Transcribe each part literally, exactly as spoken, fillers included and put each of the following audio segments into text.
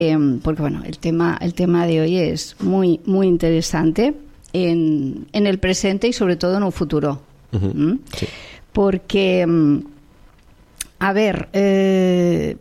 Eh, porque bueno, el tema, el tema de hoy es muy, muy interesante en, en el presente y sobre todo en un futuro. Uh-huh. ¿Mm? Sí. Porque, a ver, eh,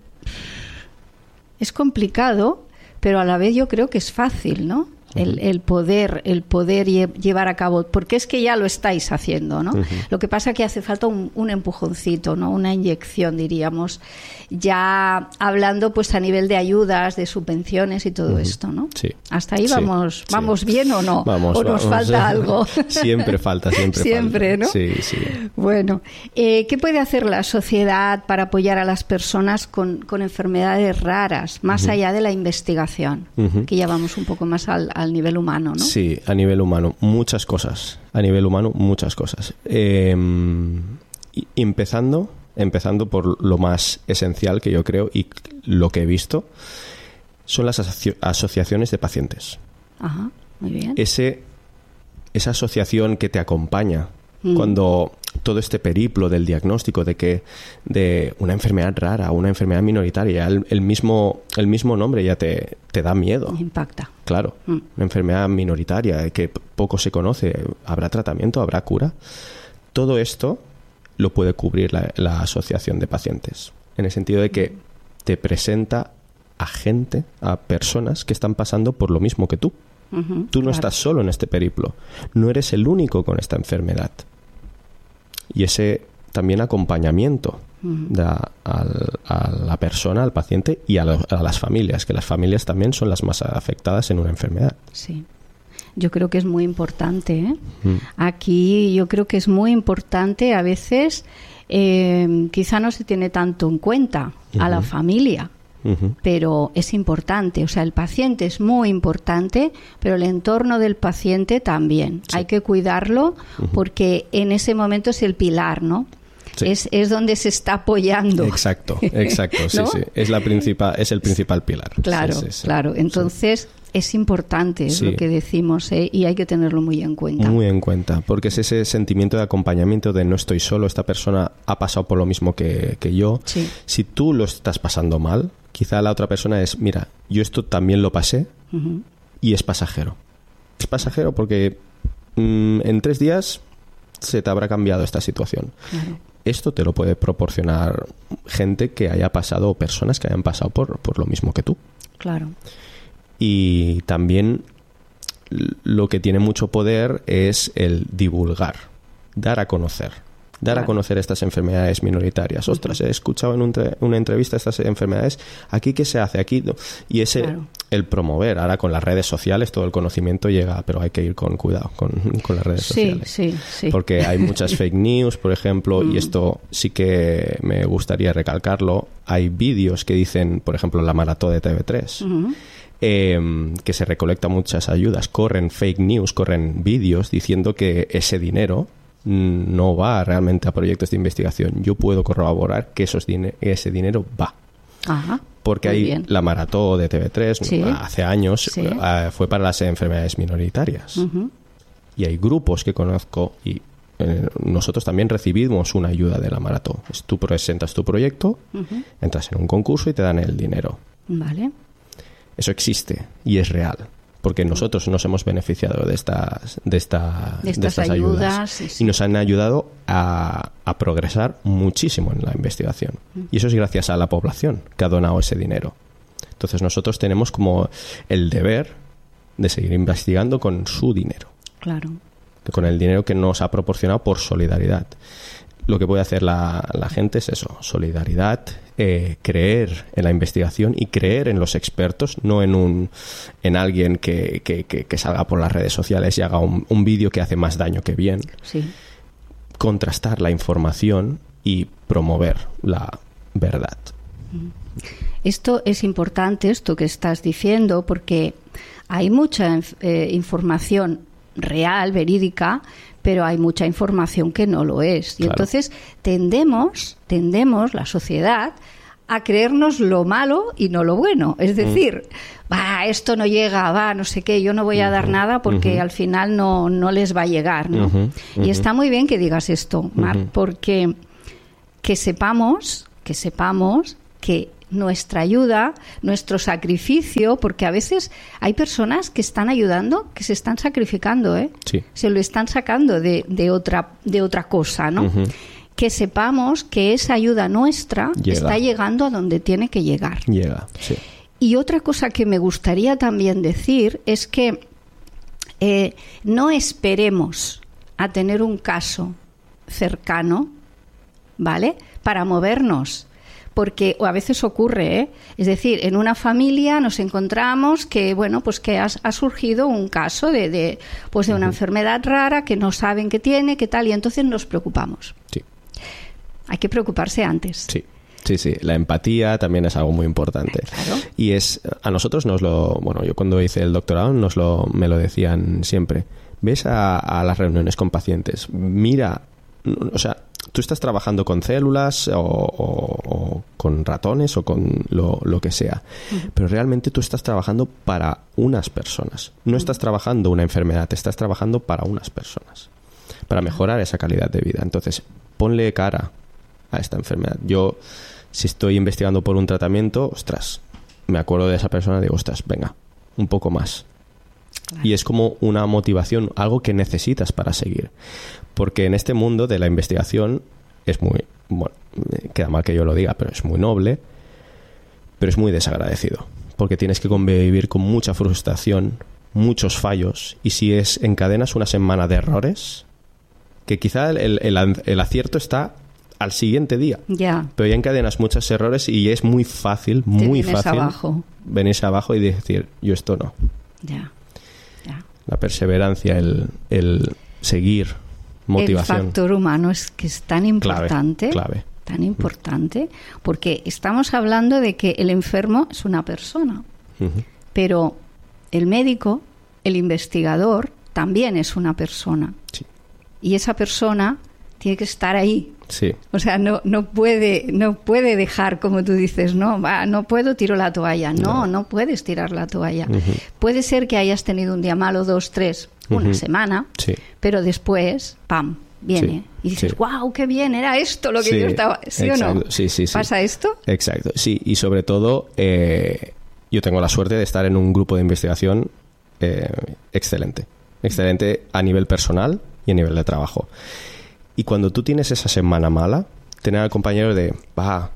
es complicado, pero a la vez yo creo que es fácil, ¿no? El, el poder el poder lle- llevar a cabo, porque es que ya lo estáis haciendo, ¿no? Uh-huh. Lo que pasa es que hace falta un, un empujoncito, ¿no? Una inyección, diríamos, ya hablando pues a nivel de ayudas, de subvenciones y todo uh-huh. esto, ¿no? Sí. Hasta ahí sí, vamos sí. vamos bien o no, vamos, o nos vamos. falta algo. Siempre falta, siempre, siempre, falta. ¿no? Sí, sí. Bueno, eh, ¿qué puede hacer la sociedad para apoyar a las personas con, con enfermedades raras, más uh-huh. allá de la investigación? Uh-huh. Que ya vamos un poco más al, al nivel humano, ¿no? Sí, a nivel humano, muchas cosas. A nivel humano, muchas cosas. Eh, y empezando, empezando por lo más esencial que yo creo y lo que he visto, son las asoci- asociaciones de pacientes. Ajá, muy bien. Ese, esa asociación que te acompaña mm. cuando todo este periplo del diagnóstico de que de una enfermedad rara, una enfermedad minoritaria, el, el mismo el mismo nombre ya te, te da miedo. Impacta. Claro, mm. una enfermedad minoritaria que poco se conoce, ¿habrá tratamiento? ¿Habrá cura? Todo esto lo puede cubrir la, la asociación de pacientes, en el sentido de que te presenta a gente, a personas que están pasando por lo mismo que tú. Uh-huh, tú no claro. estás solo en este periplo, no eres el único con esta enfermedad. Y ese también acompañamiento uh-huh. da al, a la persona, al paciente y a, lo, a las familias, que las familias también son las más afectadas en una enfermedad. Sí, yo creo que es muy importante, ¿eh? Uh-huh. Aquí yo creo que es muy importante, a veces eh, quizá no se tiene tanto en cuenta uh-huh. a la familia. Uh-huh. Pero es importante, o sea, el paciente es muy importante, pero el entorno del paciente también. Sí. Hay que cuidarlo uh-huh. porque en ese momento es el pilar, ¿no? Sí. Es, es donde se está apoyando. Exacto, exacto, sí, ¿no? Sí. Es la principal, es el principal pilar. Claro, sí, sí, sí. claro. Entonces sí. es importante, es sí. lo que decimos, ¿eh? Y hay que tenerlo muy en cuenta. Muy en cuenta, porque es ese sentimiento de acompañamiento de no estoy solo, esta persona ha pasado por lo mismo que, que yo. Sí. Si tú lo estás pasando mal, quizá la otra persona es, mira, yo esto también lo pasé uh-huh. y es pasajero. Es pasajero porque mmm, en tres días se te habrá cambiado esta situación. Claro. Esto te lo puede proporcionar gente que haya pasado o personas que hayan pasado por, por lo mismo que tú. Claro. Y también lo que tiene mucho poder es el divulgar, dar a conocer. Dar claro. a conocer estas enfermedades minoritarias. Ostras, he escuchado en un tre- una entrevista estas enfermedades. ¿Aquí qué se hace? Aquí Y ese, claro. el promover. Ahora con las redes sociales todo el conocimiento llega, pero hay que ir con cuidado con, con las redes sí, sociales. Sí, sí. Porque hay muchas fake news, por ejemplo, mm. y esto sí que me gustaría recalcarlo. Hay vídeos que dicen, por ejemplo, la maratón de T V tres. Uh-huh. Eh, que se recolecta muchas ayudas. Corren fake news, corren vídeos diciendo que ese dinero no va realmente a proyectos de investigación. Yo puedo corroborar que esos din- ese dinero va. Ajá, porque hay bien. La maratón de T V tres, sí. hace años, sí. uh, fue para las enfermedades minoritarias. Uh-huh. Y hay grupos que conozco y eh, nosotros también recibimos una ayuda de la maratón. Es, tú presentas tu proyecto, uh-huh. entras en un concurso y te dan el dinero. Vale. Eso existe y es real. Porque nosotros nos hemos beneficiado de estas de, esta, de, estas, de estas ayudas, ayudas sí, sí. y nos han ayudado a, a progresar muchísimo en la investigación. Mm. Y eso es gracias a la población que ha donado ese dinero. Entonces nosotros tenemos como el deber de seguir investigando con su dinero. Claro. Con el dinero que nos ha proporcionado por solidaridad. Lo que puede hacer la, la gente es eso, solidaridad, eh, creer en la investigación y creer en los expertos, no en un en alguien que, que, que, que salga por las redes sociales y haga un, un vídeo que hace más daño que bien. Sí. Contrastar la información y promover la verdad. Esto es importante, esto que estás diciendo, porque hay mucha eh, información real, verídica, pero hay mucha información que no lo es. Y claro. entonces tendemos, tendemos, la sociedad, a creernos lo malo y no lo bueno. Es decir, mm. va, esto no llega, va, no sé qué, yo no voy a uh-huh. dar nada porque uh-huh. al final no, no les va a llegar, ¿no? Uh-huh. Uh-huh. Y está muy bien que digas esto, Marc, uh-huh. porque que sepamos, que sepamos que nuestra ayuda, nuestro sacrificio, porque a veces hay personas que están ayudando, que se están sacrificando, ¿eh? Sí. Se lo están sacando de, de, otra, de otra cosa, ¿no? Uh-huh. Que sepamos que esa ayuda nuestra Llega. está llegando a donde tiene que llegar. Llega, sí. Y otra cosa que me gustaría también decir es que eh, no esperemos a tener un caso cercano, ¿vale?, para movernos. Porque a veces ocurre, ¿eh? Es decir, en una familia nos encontramos que, bueno, pues que ha, ha surgido un caso de, de, pues de una uh-huh. enfermedad rara que no saben qué tiene, qué tal, y entonces nos preocupamos. Sí. Hay que preocuparse antes. Sí. Sí, sí, la empatía también es algo muy importante. Claro. Y es, a nosotros nos lo, bueno, yo cuando hice el doctorado nos lo, me lo decían siempre. Ves a, a las reuniones con pacientes, mira, o sea, tú estás trabajando con células o, o, o con ratones o con lo, lo que sea, uh-huh. pero realmente tú estás trabajando para unas personas. No uh-huh. estás trabajando una enfermedad, te estás trabajando para unas personas, para mejorar esa calidad de vida. Entonces, ponle cara a esta enfermedad. Yo, si estoy investigando por un tratamiento, ostras, me acuerdo de esa persona y digo, ostras, venga, un poco más. Claro. Y es como una motivación, algo que necesitas para seguir. Porque en este mundo de la investigación es muy, bueno, queda mal que yo lo diga, pero es muy noble, pero es muy desagradecido. Porque tienes que convivir con mucha frustración, muchos fallos, y si es encadenas una semana de errores, que quizá el, el, el acierto está al siguiente día. Ya. Pero ya encadenas muchos errores y es muy fácil, muy Te fácil abajo. venirse abajo y decir, yo esto no. Ya. Ya. La perseverancia, el, el seguir, motivación. El factor humano es que es tan importante. Clave, clave. Tan importante, porque estamos hablando de que el enfermo es una persona, uh-huh. pero el médico, el investigador, también es una persona. Sí. Y esa persona tiene que estar ahí. Sí. O sea, no, no puede, no puede dejar, como tú dices, no, va, no puedo, tiro la toalla. No, no, no puedes tirar la toalla. Uh-huh. Puede ser que hayas tenido un día malo, dos, tres, una uh-huh. semana, sí. pero después, pam, viene. Sí. Y dices, sí. wow, qué bien, era esto lo que sí, yo estaba... ¿Sí exacto. o no? Sí, sí, sí. ¿Pasa esto? Exacto, sí. Y sobre todo, eh, yo tengo la suerte de estar en un grupo de investigación eh, excelente. Excelente a nivel personal y a nivel de trabajo. Y cuando tú tienes esa semana mala, tener al compañero de, va,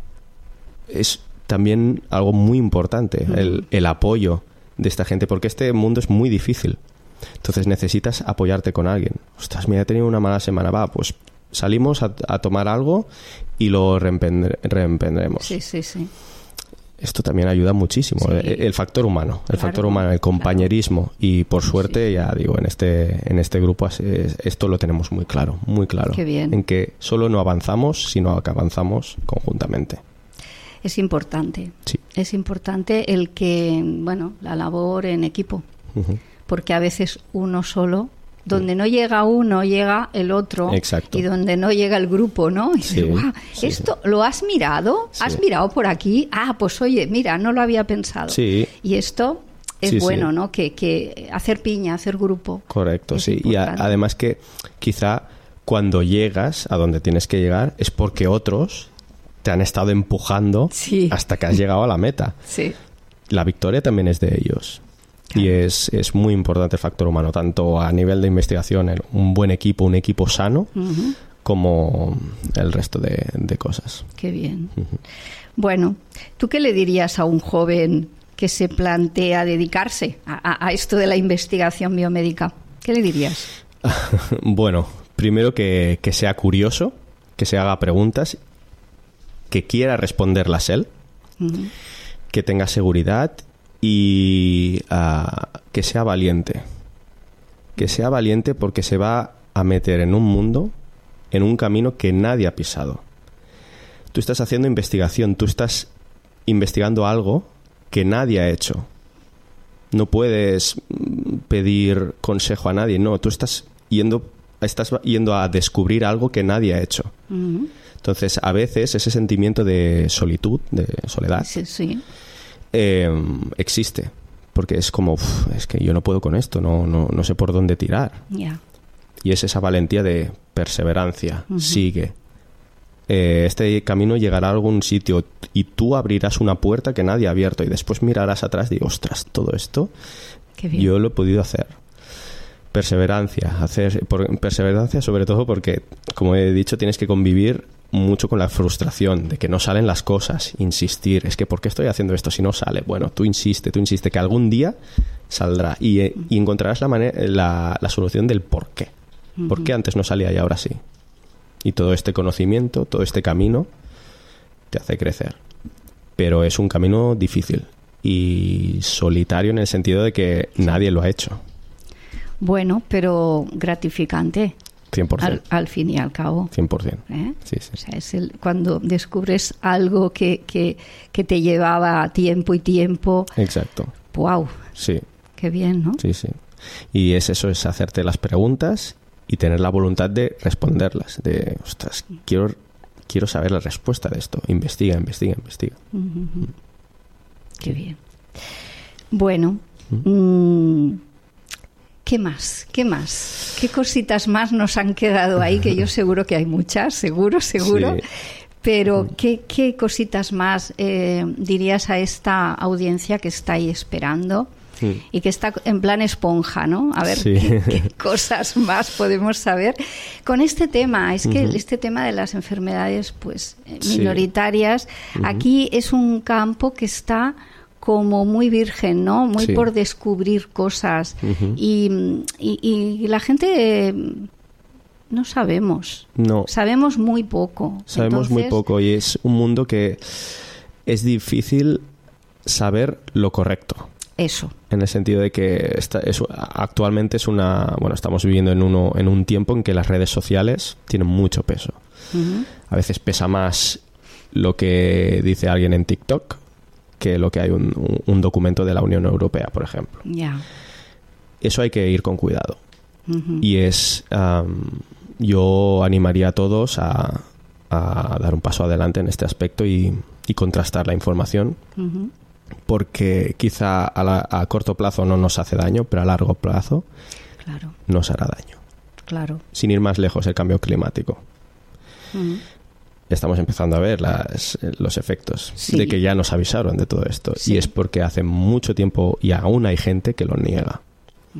es también algo muy importante, uh-huh. el, el apoyo de esta gente, porque este mundo es muy difícil. Entonces necesitas apoyarte con alguien. Ostras, mira, he tenido una mala semana, va, pues salimos a, a tomar algo y lo reempendre, reemprenderemos. Sí, sí, sí. Esto también ayuda muchísimo. Sí. El, el factor humano, el claro, factor humano, el compañerismo. Claro. Y por suerte, sí. ya digo, en este en este grupo esto lo tenemos muy claro, muy claro. Qué bien. En que solo no avanzamos, sino que avanzamos conjuntamente. Es importante. Sí. Es importante el que, bueno, la labor en equipo. Uh-huh. Porque a veces uno solo, donde no llega uno, llega el otro. Exacto. Y donde no llega el grupo, ¿no? Y sí, dices, wow, sí, ¿esto sí. lo has mirado? Sí. ¿Has mirado por aquí? Ah, pues oye, mira, no lo había pensado. Sí. Y esto es sí, bueno, sí. ¿no? Que, que hacer piña, hacer grupo. Correcto, sí. Importante. Y a, además que quizá cuando llegas a donde tienes que llegar es porque otros te han estado empujando sí. hasta que has llegado a la meta. Sí. La victoria también es de ellos. Claro. Y es, es muy importante el factor humano, tanto a nivel de investigación, un buen equipo, un equipo sano, uh-huh. como el resto de, de cosas. Qué bien. Uh-huh. Bueno, ¿tú qué le dirías a un joven que se plantea dedicarse a, a, a esto de la investigación biomédica? ¿Qué le dirías? Bueno, primero que, que sea curioso, que se haga preguntas, que quiera responderlas él, uh-huh. que tenga seguridad y uh, que sea valiente. Que sea valiente porque se va a meter en un mundo, en un camino que nadie ha pisado. Tú estás haciendo investigación, tú estás investigando algo que nadie ha hecho. No puedes pedir consejo a nadie, no, tú estás yendo, estás yendo a descubrir algo que nadie ha hecho. Uh-huh. Entonces, a veces ese sentimiento de solitud, de soledad, sí, sí. Eh, existe, porque es como, uf, es que yo no puedo con esto, no, no, no sé por dónde tirar. Yeah. Y es esa valentía de perseverancia, uh-huh. sigue, eh, este camino llegará a algún sitio y tú abrirás una puerta que nadie ha abierto y después mirarás atrás y digo, ostras, todo esto yo lo he podido hacer. Perseverancia, hacer por, perseverancia sobre todo porque, como he dicho, tienes que convivir mucho con la frustración de que no salen las cosas, insistir, es que ¿por qué estoy haciendo esto si no sale? Bueno, tú insiste, tú insiste, que algún día saldrá y, eh, y encontrarás la, manera, la, la solución del por qué. ¿Por qué antes no salía y ahora sí? Y todo este conocimiento, todo este camino te hace crecer. Pero es un camino difícil y solitario en el sentido de que nadie lo ha hecho. Bueno, pero gratificante. cien por ciento. Al, al fin y al cabo. cien por ciento. ¿Eh? Sí, sí. O sea, es el, cuando descubres algo que, que, que te llevaba tiempo y tiempo. Exacto. ¡Wow! Sí. Qué bien, ¿no? Sí, sí. Y es eso, es hacerte las preguntas y tener la voluntad de responderlas. De, ostras, quiero, quiero saber la respuesta de esto. Investiga, investiga, investiga. Uh-huh. Mm. Qué bien. Bueno, ¿Mm? Mmm, ¿qué más? ¿Qué más? ¿Qué cositas más nos han quedado ahí? Que yo seguro que hay muchas, seguro, seguro. Sí. Pero ¿qué, qué cositas más eh, dirías a esta audiencia que está ahí esperando sí. y que está en plan esponja, ¿no? A ver sí. qué, qué cosas más podemos saber con este tema. Es que uh-huh. este tema de las enfermedades pues minoritarias, sí. uh-huh. aquí es un campo que está como muy virgen, ¿no? Muy sí. por descubrir cosas. Uh-huh. y, y, y la gente eh, no sabemos. No. Sabemos muy poco. Sabemos Entonces... muy poco y es un mundo que es difícil saber lo correcto. Eso. En el sentido de que esta es, actualmente es una... Bueno, estamos viviendo en, uno, en un tiempo en que las redes sociales tienen mucho peso. Uh-huh. A veces pesa más lo que dice alguien en TikTok que lo que hay un, un documento de la Unión Europea, por ejemplo. Yeah. Eso hay que ir con cuidado. Uh-huh. Y es... Um, yo animaría a todos a, a dar un paso adelante en este aspecto y, y contrastar la información, uh-huh. porque quizá a, la, a corto plazo no nos hace daño, pero a largo plazo claro. nos hará daño. Claro. Sin ir más lejos, el cambio climático. Uh-huh. Estamos empezando a ver las, los efectos sí. de que ya nos avisaron de todo esto. Sí. Y es porque hace mucho tiempo y aún hay gente que lo niega. Uh-huh.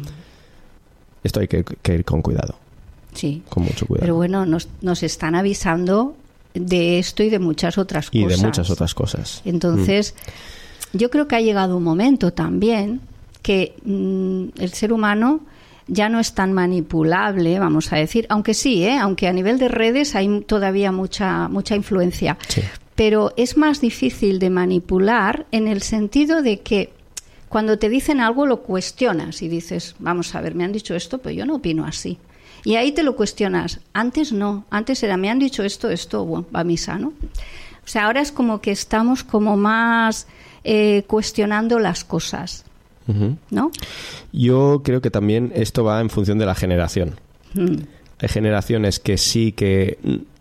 Esto hay que, que ir con cuidado. Sí. Con mucho cuidado. Pero bueno, nos, nos están avisando de esto y de muchas otras cosas. Y de muchas otras cosas. Entonces, mm. yo creo que ha llegado un momento también que mmm, el ser humano ya no es tan manipulable, vamos a decir, aunque sí, ¿eh? aunque a nivel de redes hay todavía mucha mucha influencia, sí. pero es más difícil de manipular en el sentido de que cuando te dicen algo lo cuestionas y dices, vamos a ver, me han dicho esto, pero yo no opino así. Y ahí te lo cuestionas. Antes no, antes era, me han dicho esto, esto, bueno, va a misa, ¿no? O sea, ahora es como que estamos como más eh, cuestionando las cosas. Uh-huh. ¿No? Yo creo que también esto va en función de la generación. Mm. Hay generaciones que sí que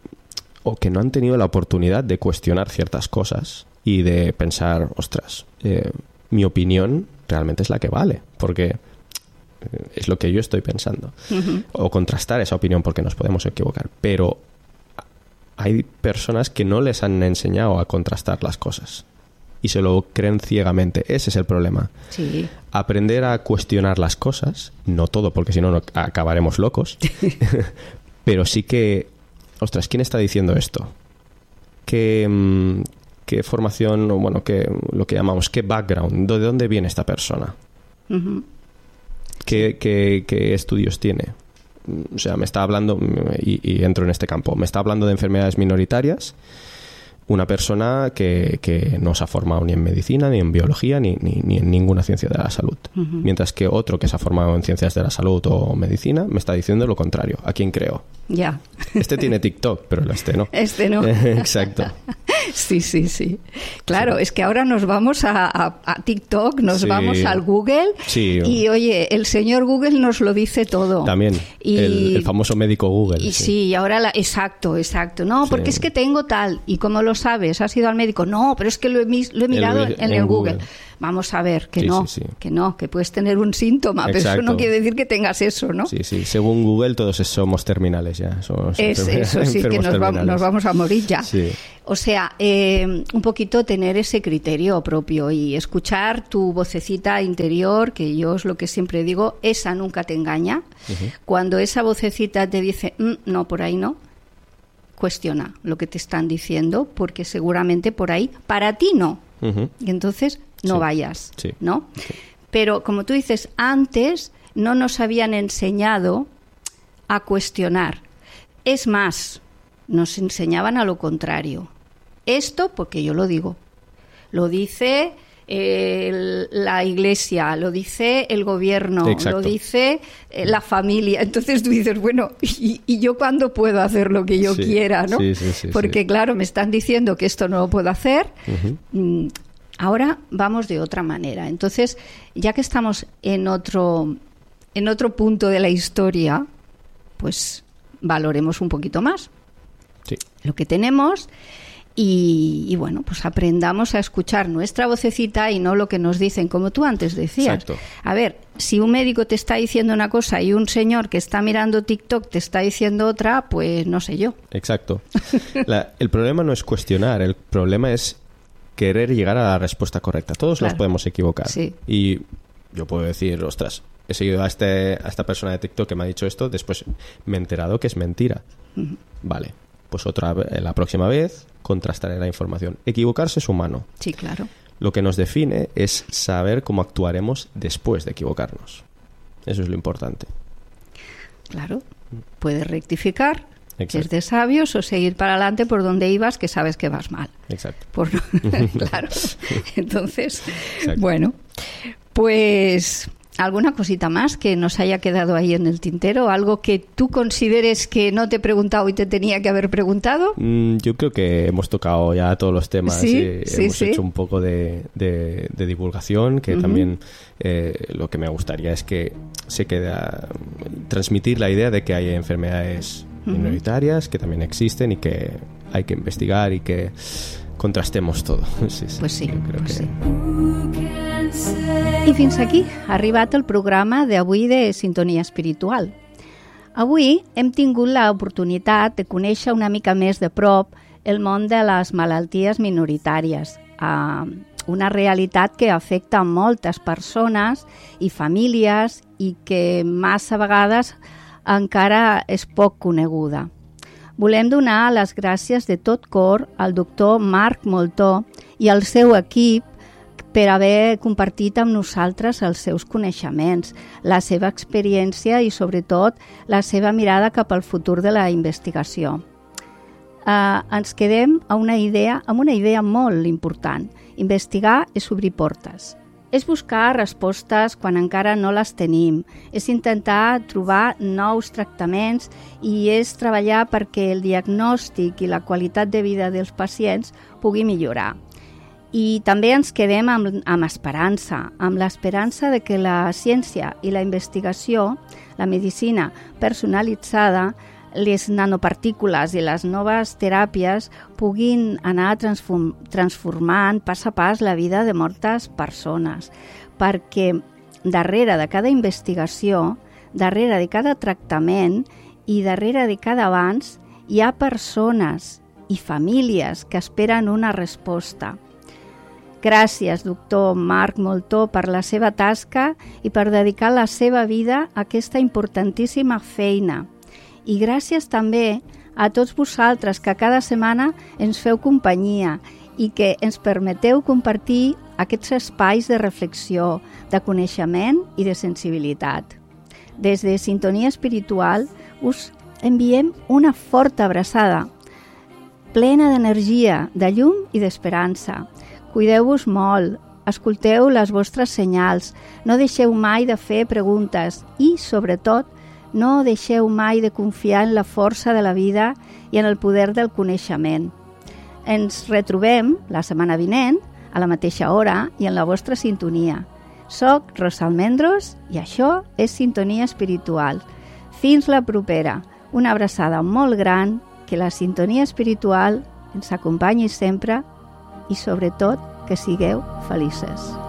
o que no han tenido la oportunidad de cuestionar ciertas cosas y de pensar, ostras, eh, mi opinión realmente es la que vale, porque es lo que yo estoy pensando. Uh-huh. O contrastar esa opinión porque nos podemos equivocar. Pero hay personas que no les han enseñado a contrastar las cosas. Y se lo creen ciegamente. Ese es el problema. Sí. Aprender a cuestionar las cosas, no todo, porque si no, no acabaremos locos, pero sí que, ostras, ¿quién está diciendo esto? ¿Qué, qué formación, o bueno, qué, lo que llamamos, qué background, de dónde viene esta persona? Uh-huh. ¿Qué, qué, qué estudios tiene? O sea, me está hablando, y, y entro en este campo, me está hablando de enfermedades minoritarias, una persona que, que no se ha formado ni en medicina, ni en biología, ni, ni, ni en ninguna ciencia de la salud. Uh-huh. Mientras que otro que se ha formado en ciencias de la salud o medicina me está diciendo lo contrario. ¿A quién creo? Ya. Este tiene TikTok, pero este no. Este no. Exacto. Sí, sí, sí. Claro, sí. Es que ahora nos vamos a, a, a TikTok, nos sí. vamos al Google sí. y, oye, el señor Google nos lo dice todo. También, y, el, el famoso médico Google. Y sí, sí y ahora, la, exacto, exacto. No, sí. porque es que tengo tal, y como lo sabes, ¿has ido al médico? No, pero es que lo he, lo he mirado el, en, en el Google. Google. vamos a ver, que sí, no, sí, sí. que no, que puedes tener un síntoma, Exacto. pero eso no quiere decir que tengas eso, ¿no? Sí, sí, según Google todos somos terminales ya. Somos es, eso sí, que nos vamos, nos vamos a morir ya. Sí. O sea, eh, un poquito tener ese criterio propio y escuchar tu vocecita interior, que yo es lo que siempre digo, esa nunca te engaña. Uh-huh. Cuando esa vocecita te dice, mm, no, por ahí no, cuestiona lo que te están diciendo, porque seguramente por ahí, para ti no. Uh-huh. Y entonces no sí. vayas, sí. ¿no? Sí. Pero como tú dices, antes no nos habían enseñado a cuestionar. Es más, nos enseñaban a lo contrario. Esto, porque yo lo digo, lo dice eh, la iglesia, lo dice el gobierno, Exacto. lo dice eh, la familia. Entonces tú dices, bueno, ¿y, y yo cuándo puedo hacer lo que yo sí, quiera? ¿no? Sí, sí, sí, porque sí. claro, me están diciendo que esto no lo puedo hacer. Uh-huh. Ahora vamos de otra manera. Entonces, ya que estamos en otro, en otro punto de la historia, pues valoremos un poquito más sí. lo que tenemos y, y bueno, pues aprendamos a escuchar nuestra vocecita y no lo que nos dicen, como tú antes decías. Exacto. A ver, si un médico te está diciendo una cosa y un señor que está mirando TikTok te está diciendo otra, pues no sé yo. Exacto. La, el problema no es cuestionar, el problema es querer llegar a la respuesta correcta. Todos claro. nos podemos equivocar. Sí. Y yo puedo decir, ostras, he seguido a, este, a esta persona de TikTok que me ha dicho esto, después me he enterado que es mentira. Uh-huh. Vale, pues otra la próxima vez contrastaré la información. Equivocarse es humano. Sí, claro. Lo que nos define es saber cómo actuaremos después de equivocarnos. Eso es lo importante. Claro. Puedes rectificar, Exacto. es de sabios, o seguir para adelante por donde ibas, que sabes que vas mal. Exacto. Por... claro. Entonces, Exacto. bueno, pues ¿alguna cosita más que nos haya quedado ahí en el tintero? ¿Algo que tú consideres que no te he preguntado y te tenía que haber preguntado? Mm, yo creo que hemos tocado ya todos los temas. Sí, y sí, hemos sí. hecho un poco de, de, de divulgación, que uh-huh. también eh, lo que me gustaría es que se queda transmitir la idea de que hay enfermedades uh-huh. minoritarias, que también existen y que hay que investigar y que contrastemos todo. Sí, sí, pues sí, jo crec pues que... sí. I fins aquí ha arribat el programa d'avui de Sintonia Espiritual. Avui hem tingut l'oportunitat de conèixer una mica més de prop el món de les malalties minoritàries, eh, una realitat que afecta a moltes persones i famílies i que massa vegades encara és poc coneguda. Volem donar les gràcies de tot cor al doctor Marc Moltó i al seu equip per haver compartit amb nosaltres els seus coneixements, la seva experiència i, sobretot, la seva mirada cap al futur de la investigació. Eh, ens quedem a una idea, amb una idea molt important. Investigar és obrir portes. És buscar respostes quan encara no les tenim, és intentar trobar nous tractaments i és treballar perquè el diagnòstic i la qualitat de vida dels pacients pugui millorar. I també ens quedem amb, amb esperança, amb l'esperança de que la ciència i la investigació, la medicina personalitzada, les nanopartícules i les noves teràpies puguin anar transform, transformant pas a pas la vida de moltes persones, perquè darrere de cada investigació, darrere de cada tractament i darrere de cada avanç hi ha persones i famílies que esperen una resposta. Gràcies, doctor Marc Moltó, per la seva tasca i per dedicar la seva vida a aquesta importantíssima feina. I gràcies també a tots vosaltres que cada setmana ens feu companyia i que ens permeteu compartir aquests espais de reflexió, de coneixement i de sensibilitat. Des de Sintonia Espiritual us enviem una forta abraçada, plena d'energia, de llum i d'esperança. Cuideu-vos molt, escolteu les vostres senyals, no deixeu mai de fer preguntes i, sobretot, no deixeu mai de confiar en la força de la vida i en el poder del coneixement. Ens retrobem la setmana vinent, a la mateixa hora i en la vostra sintonia. Soc Rosa Almendros i això és Sintonia Espiritual. Fins la propera. Una abraçada molt gran, que la sintonia espiritual ens acompanyi sempre i, sobretot, que sigueu felices.